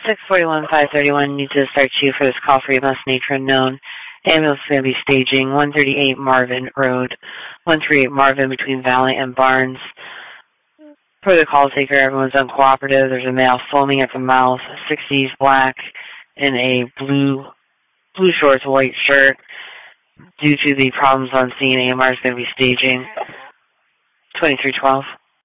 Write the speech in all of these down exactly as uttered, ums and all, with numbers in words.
six forty-one, five thirty-one needs to start you for this call for E M S nature unknown. Ambulance is going to be staging one thirty-eight Marvin Road, one thirty-eight Marvin between Valley and Barnes. Per the call taker, everyone's uncooperative. There's a male foaming at the mouth, sixties black, in a blue blue shorts, white shirt. Due to the problems on scene, A M R is going to be staging twenty-three twelve.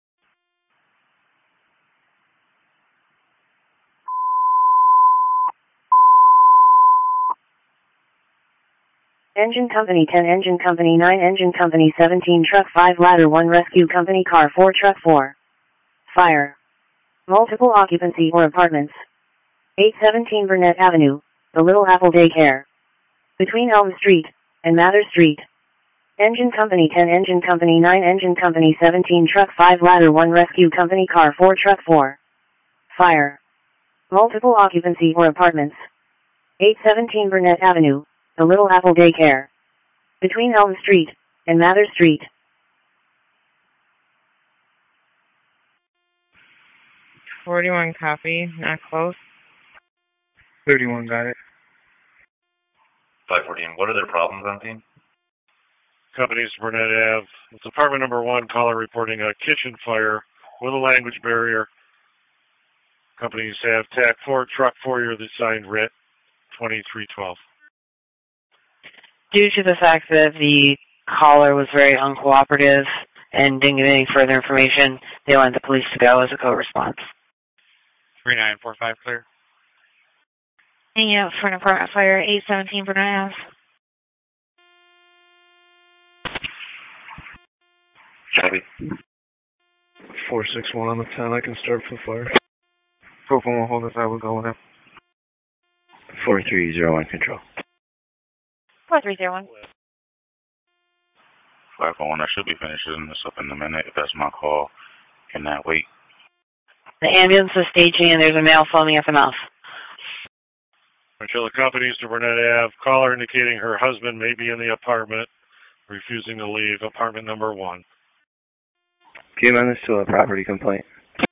Engine Company ten, Engine Company nine, Engine Company seventeen, Truck five, Ladder one, Rescue Company Car four, Truck four. Fire. Multiple occupancy or apartments. eight seventeen Burnett Avenue, The Little Apple Daycare. Between Elm Street and Mather Street. Engine Company ten, Engine Company nine, Engine Company seventeen, Truck five, Ladder one, Rescue Company Car four, Truck four. Fire. Multiple occupancy or apartments. eight seventeen Burnett Avenue, The Little Apple Daycare. Between Elm Street and Mather Street. forty-one copy, not close. thirty-one got it. five fourteen, what are their problems on scene? Companies Burnett Ave. It's apartment number one, caller reporting a kitchen fire with a language barrier. Companies have T A C four, Truck four, you're the signed R I T, twenty-three twelve. Due to the fact that the caller was very uncooperative and didn't give any further information, they wanted the police to go as a co-response. three nine four five clear. Hanging out for an apartment fire, eight seventeen Burnett Ave. Copy. four six one on the ten, I can start for the fire. four four one, hold us, I will go with him. four three zero one control. four three zero one. five four one, I should be finishing this up in a minute. If that's my call, can that wait? The ambulance is staging and there's a male foaming at the mouth. Until the companies to Burnett Ave, caller indicating her husband may be in the apartment, refusing to leave, apartment number one. Can you amend this to a property complaint?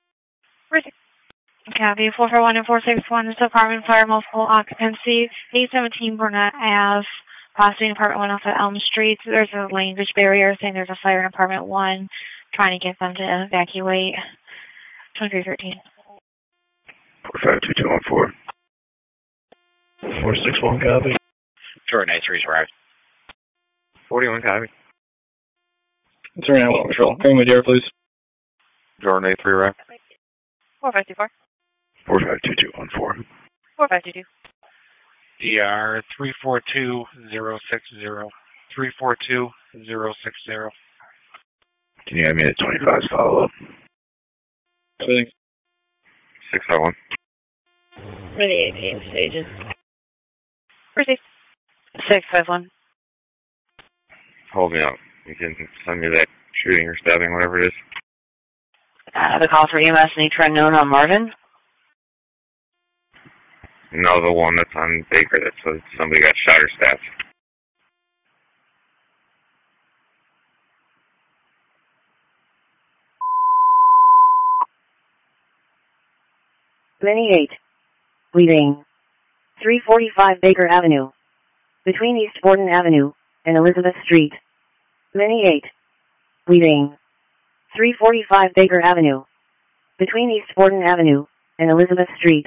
Copy, four four one and four six one, it's apartment fire, multiple occupancy, eight seventeen Burnett Ave, possibly apartment one off of Elm Street. There's a language barrier saying there's a fire in apartment one, trying to get them to evacuate. twenty-three thirteen. four five two two one four. four six one copy. Jordan A three's arrived. forty-one copy. Turn out control. Bring me there, please. Jordan A three arrived. four five two four. four five two two one four. four five two two. D R three four two zero six zero. three four two zero six zero. Can you have me at twenty-five follow-up? Everything. six five one. For the eighteen stages. Proceed. six five one. Hold me up. You can send me that shooting or stabbing, whatever it is. Uh, the call for E M S nature unknown on Marvin. No, the one that's on Baker that says somebody got shot or stabbed. Many eight. Bleeding. three forty-five Baker Avenue. Between East Borden Avenue and Elizabeth Street. Many eight. Bleeding. three forty-five Baker Avenue. Between East Borden Avenue and Elizabeth Street.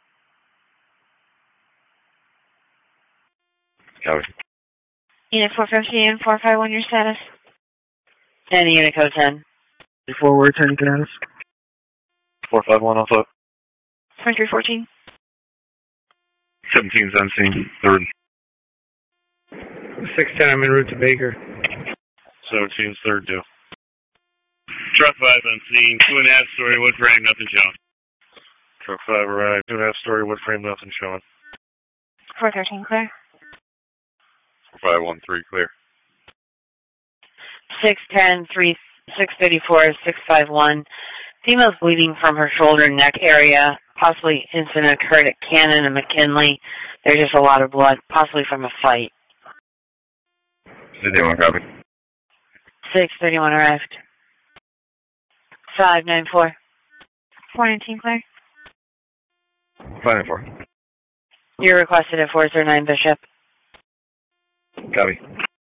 Copy. Unit four fifty and four five one, your status. And unit code ten. Before we're turning status. four five one also. twenty-three fourteen. seventeen's on scene. Third. six ten, I'm en route to Baker. seventeen's third due. Truck five on scene. Two and a half story wood frame, nothing showing. Truck five arrived. Two and a half story wood frame, nothing showing. four thirteen clear. four five one three clear. six ten, three, six thirty-four, six five one. Female's bleeding from her shoulder and neck area. Possibly incident occurred at Cannon and McKinley. There's just a lot of blood, possibly from a fight. Did anyone copy? six thirty-one arrived. five nine four. four nineteen clear. five nine four. You're requested at four zero nine Bishop. Copy.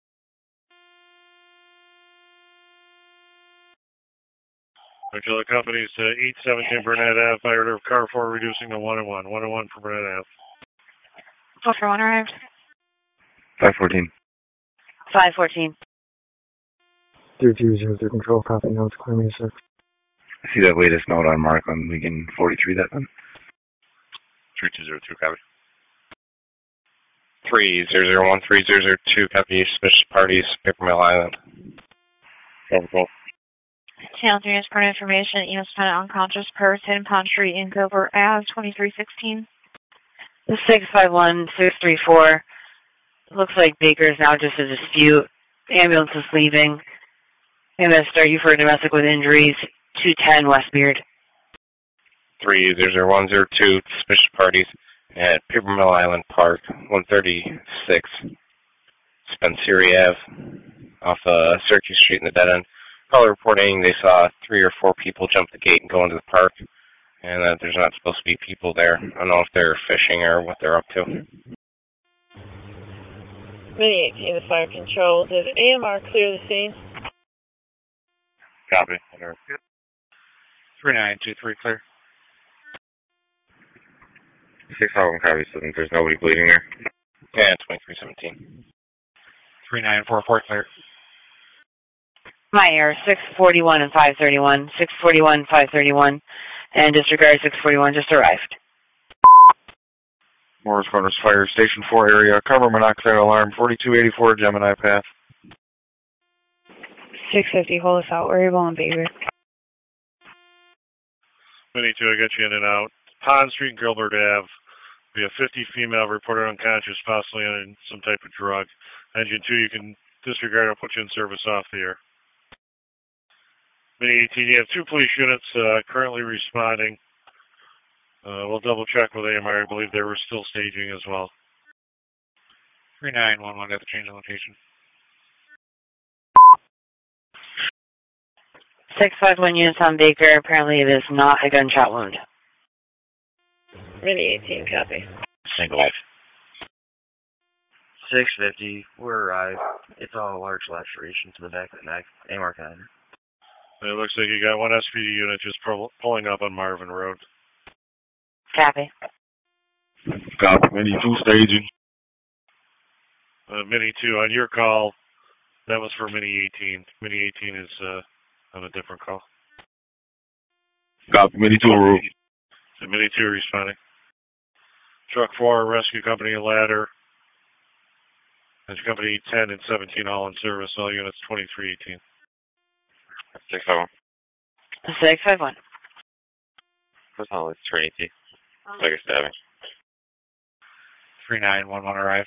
Actually, the company's uh, eight seventeen Burnett Ave, fired of car four, reducing to one and one. one and one for Burnett Ave. four for one arrived. five fourteen. five fourteen. three two zero three control, copy, notes, clear me six. I see that latest note on Mark on Lincoln forty-three, that one. three two zero two, copy. three zero zero one three zero zero two, copy, suspicious parties, Paper Mill Island. Overcall. Channel three is current information, E M S found unconscious per Hidden Pond Street in Gilbert Ave, twenty-three sixteen. The six five one six three four. Looks like Baker is now just a dispute. Ambulance is leaving. I'm going to start you for domestic with injuries. two ten West Beard. three zero zero one zero two, suspicious parties at Paper Mill Island Park, one thirty-six Spenceri Ave, off uh, Syracuse Street in the dead end. Caller reporting they saw three or four people jump the gate and go into the park, and that there's not supposed to be people there. I don't know if they're fishing or what they're up to. Mini eighteen to fire control. Does A M R clear the scene? Copy. three nine two three, clear. six five one copy, so there's nobody bleeding there. Yeah, twenty-three seventeen. three nine four four, clear. My error, six forty-one and five thirty-one. six forty-one, five thirty-one. And disregard six forty-one just arrived. Morris Corners Fire Station four area. Cover monoxide alarm, forty-two eighty-four Gemini Path. six fifty, hold us out. We're able on Baker. Mini two, I got you in and out. Pond Street, Gilbert Ave. We have fifty female reported unconscious, possibly on some type of drug. Engine two, you can disregard. I'll put you in service off the air. Mini eighteen, you have two police units uh, currently responding. Uh, we'll double check with A M R. I believe they were still staging as well. three nine one one, got the change of location. six five one units on Baker. Apparently it is not a gunshot wound. Mini eighteen, copy. Single life. six fifty, we're arrived. It's all a large laceration to the back of the neck. A M R Canada. It looks like you got one S P D unit just pro- pulling up on Marvin Road. Copy. Copy. Mini two staging. Uh, Mini two, on your call, that was for Mini eighteen. Mini eighteen is uh, on a different call. Copy. Mini two route. So Mini two responding. Truck four, Rescue Company Ladder. Rescue Company ten and seventeen all in service. All units twenty-three eighteen. six five one. six five one. First of all, it's Trinity. Like a stabbing. three nine one one arrived.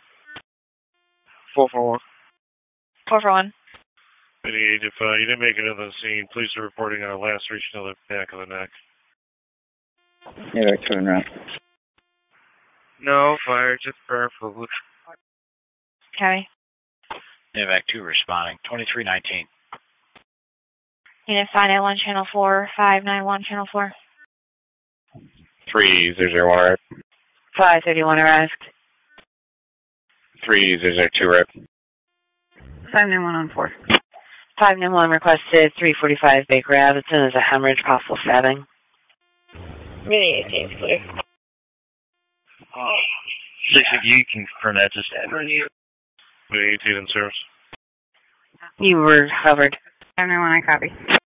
four four one. four for one. Mini eight, if uh, you didn't make it into the scene, police are reporting a laceration of the back of the neck. Yeah, turn around. No fire, just burn food. Copy. Evac two responding, twenty-three nineteen. Unit five nine one, channel four, five nine one, channel four. three zero zero one arrived. five thirty-one arrived. three zero zero two arrived. five nine one on four. five nine one requested, three forty-five Baker Ave. It's in as a hemorrhage, possible stabbing. Mini eighteen is clear. Six of you can confirm that's a stab. Mini eighteen in service. You were covered. five nine one, I copy.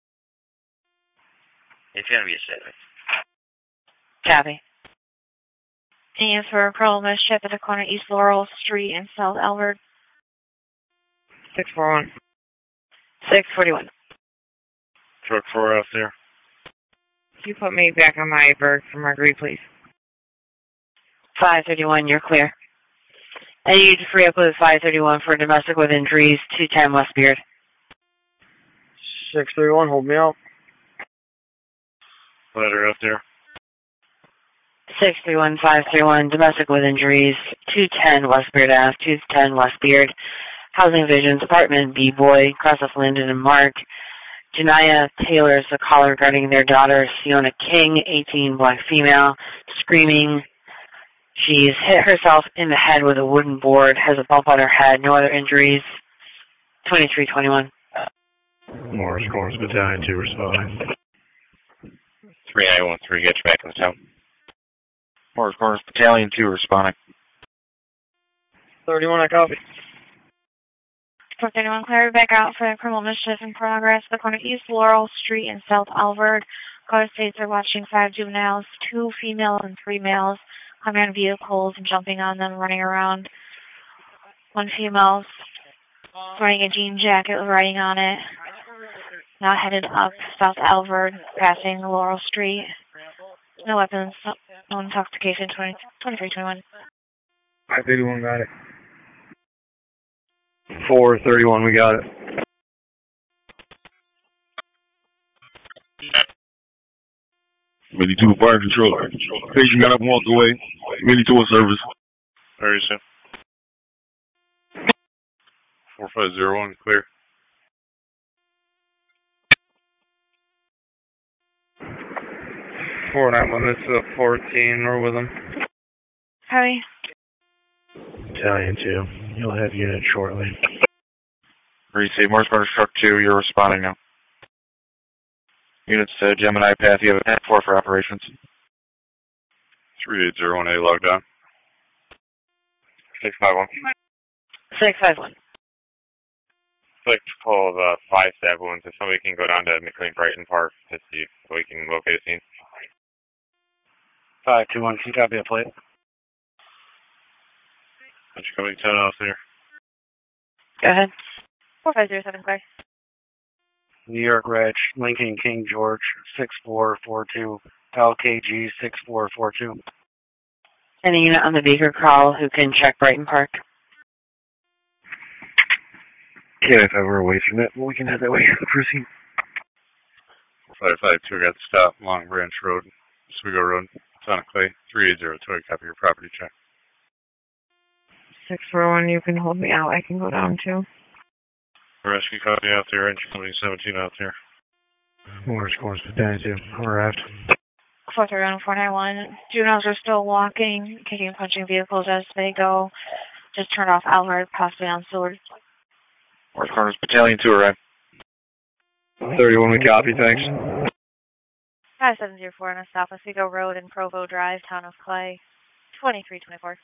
It's going to be a stabbing. Copy. And for Pearl Mischief at the corner of East Laurel Street and South Albert. six four one. six forty-one. Truck four out there. Can you put me back on my berg for Marguerite, please? five thirty-one, you're clear. I need to free up with five thirty-one for domestic with injuries, two ten West Beard. six thirty-one, hold me out. Ladder out there. six three one, five three one, domestic with injuries, two ten West Beard Ave, two ten West Beard, Housing Visions, Apartment B-Boy, cross off Linden and Mark, Janaya Taylor is the caller regarding their daughter, Siona King, eighteen, black female, screaming. She's hit herself in the head with a wooden board, has a bump on her head, no other injuries. twenty-three twenty-one. Morris Corners Battalion two responding. three nine one three, get you back in the town. Morris Corners Battalion two responding. thirty-one, I copy. four thirty-one, clear back out for the criminal mischief in progress. The corner of East Laurel Street in South Alvord. Caller states are watching five juveniles, two females and three males, coming on vehicles and jumping on them, running around. One female wearing a jean jacket, riding on it. Now headed up South Alvord, passing Laurel Street. No weapons, no intoxication, twenty-three twenty-one. five eighty-one, got it. four thirty-one, we got it. Mini two fire control. Patient got up and walked away. Mini two service. Very soon. four five zero one, clear. four nine one, this is a fourteen, we're with them. Hurry. Battalion two, you'll have unit shortly. Receive Morris Corners Truck two, you're responding now. Units to Gemini Path, you have a four for operations. three eight zero one A logged on. six five one. six five one. I'd like to call the five stab wounds. If somebody can go down to McLean Brighton Park to see if we can locate a scene. five two one, can you copy a plate? Bunch of coming ten off there. Go ahead. four five zero seven, clear. New York Reg, Lincoln King George, six four four two, L K G six four four two. Any unit on the Beaker call who can check Brighton Park? Okay, if I were away from it, well, we can head that way. Proceed. five five two got stopped, Long Branch Road, Oswego Road, Sonic Clay, three eight zero two, copy your property check. six four one, you can hold me out. I can go down too. Rescue copy out there, engine company seventeen out there. Morris Corners Battalion two, arrived. four three one, four nine one. Juveniles are still walking, kicking and punching vehicles as they go. Just turned off Alvord, possibly on Seward. Morris Corners Battalion two, arrived. thirty-one, we copy, thanks. five seven zero four on a South Oswego Road and Provo Drive, Town of Clay. twenty-three twenty-four.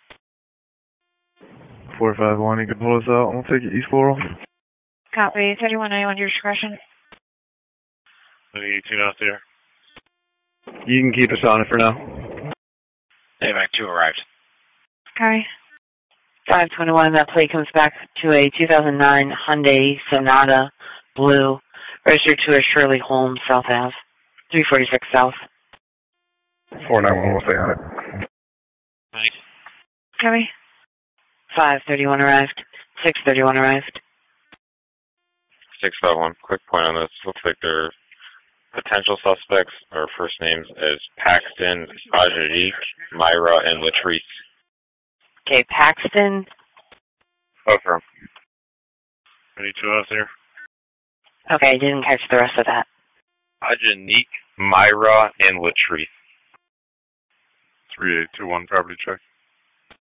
four five one, you can pull us out. We'll take it East Laurel. Copy. thirty-one ninety-one, your discretion. eighteen out there. You can keep us on it for now. A MAC two arrived. Okay. five twenty-one, that plate comes back to a two thousand nine Hyundai Sonata Blue, registered to a Shirley Holmes, South Ave, three forty-six South. four nine one, we'll stay on it. Nice. Copy. five thirty-one arrived. six thirty-one arrived. six five one, quick point on this. Looks like their potential suspects or first names is Paxton, Ajarique, Myra, and Latrice. Okay, Paxton. Both of them. twenty-two out there. Okay, I didn't catch the rest of that. Ajanique, Myra, and Latrice. three eight two one, property check.